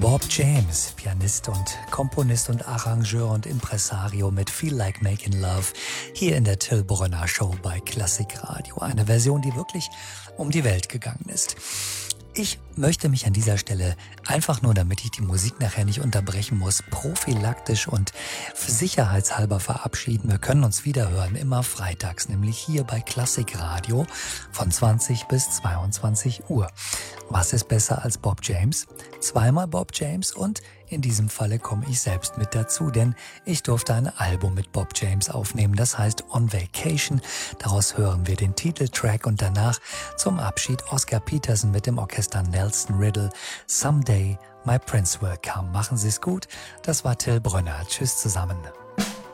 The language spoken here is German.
Bob James, Pianist und Komponist und Arrangeur und Impresario mit Feel Like Making Love, hier in der Till Brönner Show bei Klassikradio. Eine Version, die wirklich um die Welt gegangen ist. Ich möchte mich an dieser Stelle einfach nur, damit ich die Musik nachher nicht unterbrechen muss, prophylaktisch und sicherheitshalber verabschieden. Wir können uns wieder hören, immer freitags, nämlich hier bei Klassikradio von 20 bis 22 Uhr. Was ist besser als Bob James? Zweimal Bob James und in diesem Falle komme ich selbst mit dazu, denn ich durfte ein Album mit Bob James aufnehmen, das heißt On Vacation. Daraus hören wir den Titeltrack und danach zum Abschied Oscar Peterson mit dem Orchester Nelson Riddle. Someday my prince will come. Machen Sie es gut. Das war Till Brönner. Tschüss zusammen.